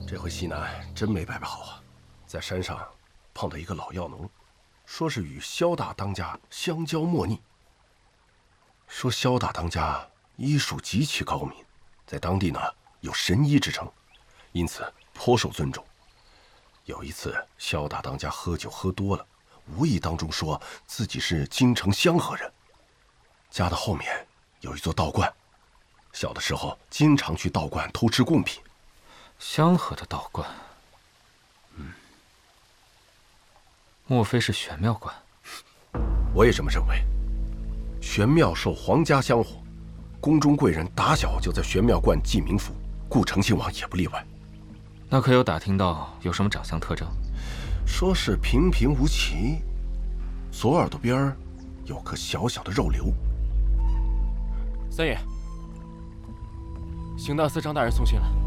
这回西南真没白跑啊，在山上碰到一个老药农，说是与萧大当家相交莫逆。说萧大当家医术极其高明，在当地呢有神医之称，因此颇受尊重。有一次，萧大当家喝酒喝多了，无意当中说自己是京城香河人，家的后面有一座道观，小的时候经常去道观偷吃贡品。 香河的道观，莫非是玄妙观？ 我也这么认为。玄妙受皇家香火，宫中贵人打小就在玄妙观记名符，故成亲王也不例外。 那可有打听到有什么长相特征？ 说是平平无奇，左耳朵边儿有颗小小的肉瘤。 三爷，邢大司张大人送信了。